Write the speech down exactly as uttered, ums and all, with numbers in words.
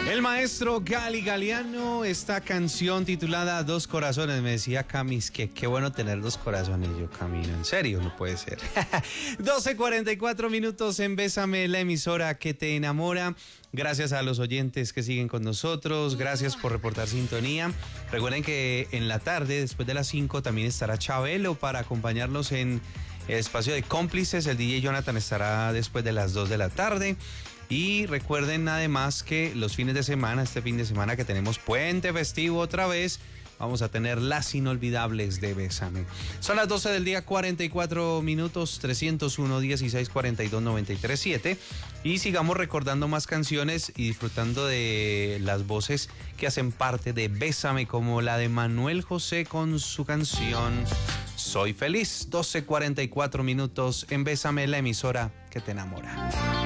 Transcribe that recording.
El maestro Gali Galiano, esta canción titulada Dos Corazones. Me decía Camis que qué bueno tener dos corazones. Yo, Camino, en serio, no puede ser. doce cuarenta y cuatro minutos en Bésame, la emisora que te enamora. Gracias a los oyentes que siguen con nosotros. Gracias por reportar sintonía. Recuerden que en la tarde, después de las cinco, también estará Chabelo para acompañarnos en el espacio de cómplices. El D J Jonathan estará después de las dos de la tarde. Y recuerden además que los fines de semana, este fin de semana que tenemos puente festivo otra vez, vamos a tener las inolvidables de Bésame. Son las doce del día, cuarenta y cuatro minutos, trescientos uno, dieciséis, cuarenta y dos, noventa y tres, siete. Y sigamos recordando más canciones y disfrutando de las voces que hacen parte de Bésame, como la de Manuel José con su canción Soy Feliz. doce cuarenta y cuatro minutos en Bésame, la emisora que te enamora.